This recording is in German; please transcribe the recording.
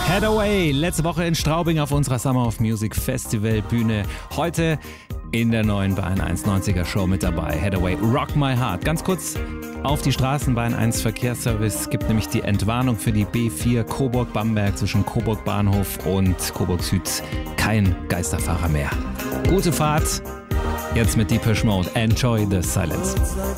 Hathaway, letzte Woche in Straubing auf unserer Summer of Music Festival Bühne. Heute in der neuen Bayern 190er Show mit dabei. Hathaway, Rock My Heart. Ganz kurz auf die Straßen. Bayern 1 Verkehrsservice gibt nämlich die Entwarnung für die B4 Coburg-Bamberg zwischen Coburg Bahnhof und Coburg Süd. Kein Geisterfahrer mehr. Gute Fahrt. Jetzt mit Depeche Mode. Enjoy the silence.